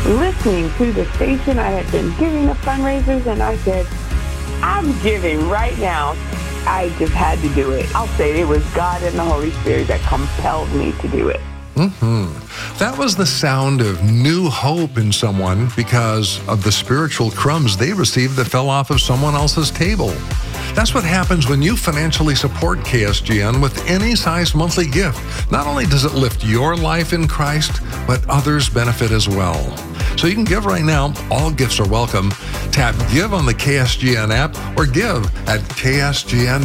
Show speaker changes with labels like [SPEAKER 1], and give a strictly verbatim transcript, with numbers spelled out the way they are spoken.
[SPEAKER 1] listening to the station. I had been giving the fundraisers, and I said, I'm giving right now. I just had to do it. I'll say it was God and the Holy Spirit that compelled me to do it.
[SPEAKER 2] Mm-hmm. That was the sound of new hope in someone because of the spiritual crumbs they received that fell off of someone else's table. That's what happens when you financially support K S G N with any size monthly gift. Not only does it lift your life in Christ, but others benefit as well. So you can give right now. All gifts are welcome. Tap Give on the K S G N app or give at K S G N.